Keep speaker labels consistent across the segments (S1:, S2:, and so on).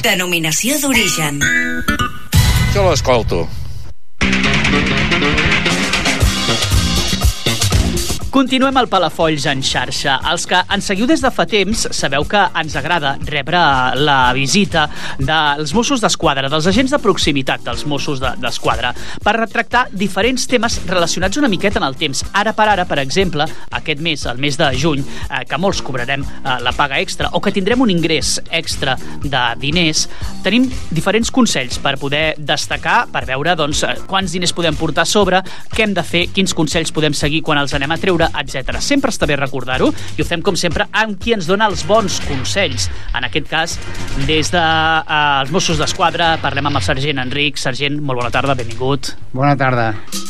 S1: Denominació d'origen.
S2: Jo l'escolto.
S3: Continuem al Palafolls en xarxa. Els que ens seguiu des de fa temps sabeu que ens agrada rebre la visita dels Mossos d'Esquadra, dels agents de proximitat dels Mossos d'Esquadra, per tractar diferents temes relacionats una miqueta en el temps. Ara per ara, per exemple, aquest mes, el mes de juny, que molts cobrarem la paga extra o que tindrem un ingrés extra de diners, tenim diferents consells per poder destacar, per veure quants diners podem portar a sobre, què hem de fer, quins consells podem seguir quan els anem a treure, etc. Sempre està bé recordar-ho i ho fem com sempre amb qui ens dona els bons consells. En aquest cas, des dels Mossos d'Esquadra parlem amb el sergent Enric. Sergent, molt bona tarda, benvingut.
S4: Bona tarda.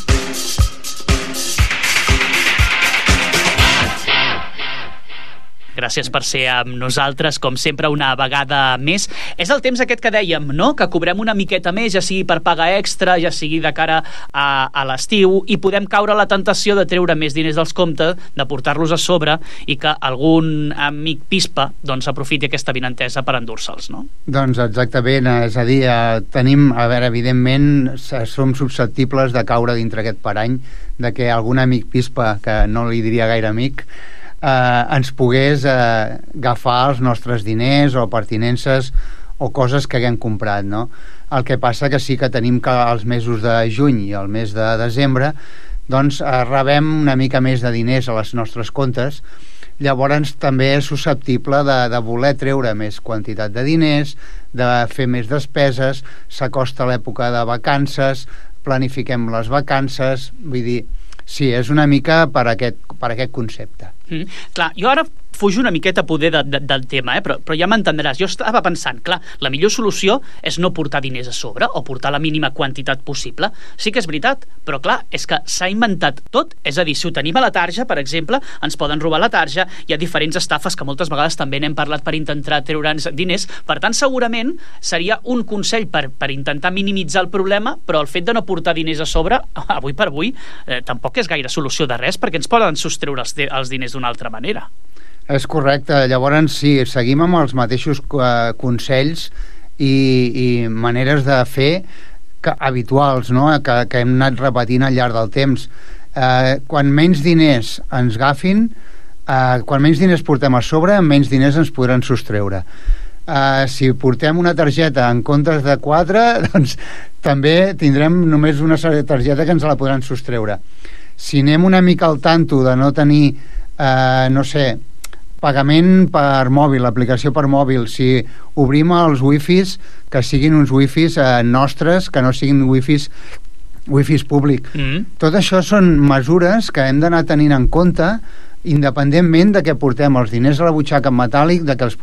S3: Gràcies per ser amb nosaltres, com sempre, una vegada més. És el temps aquest que dèiem, no?, que cobrem una miqueta més, ja sigui per paga extra, ja sigui de cara a l'estiu, i podem caure a la tentació de treure més diners dels comptes, de portar-los a sobre, i que algun amic pispa aprofiti aquesta avinentesa per endur-se'ls, no?
S4: Doncs exactament, és a dir, tenim, a veure, evidentment, som susceptibles de caure dintre aquest parany, de que algun amic pispa, que no li diria gaire amic, ens pogués agafar els nostres diners o pertinences o coses que haguem comprat, no? El que passa que sí que tenim que els mesos de juny i el mes de desembre doncs rebem una mica més de diners a les nostres comptes, llavors també és susceptible de voler treure més quantitat de diners, de fer més despeses, s'acosta l'època de vacances, planifiquem les vacances, vull dir, sí, és una mica per aquest concepte.
S3: Clar, jo ara fujo una miqueta poder del tema, però ja m'entendràs. Jo estava pensant, clar, la millor solució és no portar diners a sobre o portar la mínima quantitat possible. Sí que és veritat, però clar, és que s'ha inventat tot. És a dir, si ho tenim a la tarja, per exemple, ens poden robar la tarja, hi ha diferents estafes que moltes vegades també n'hem parlat per intentar treure'ns diners. Per tant, segurament seria un consell per intentar minimitzar el problema, però el fet de no portar diners a sobre, avui per avui, tampoc és gaire solució de res, perquè ens poden sostreure els diners d'una altra manera.
S4: És correcte, llavors sí, seguim amb els mateixos consells i maneres de fer habituals, no?, que hem anat repetint al llarg del temps. Quan menys diners ens agafin, quan menys diners portem a sobre, menys diners ens podran sostreure. Si portem una targeta en comptes de 4, doncs també tindrem només una targeta que ens la podran sostreure. Si anem una mica al tanto de no tenir, no sé, pagament per mòbil, aplicació per mòbil, si obrim els wifis, que siguin uns wifis nostres, que no siguin wifis públic. Tot això són mesures que hem d'anar tenint en compte independentment de que portem els diners a la butxaca en metàl·lic, de que els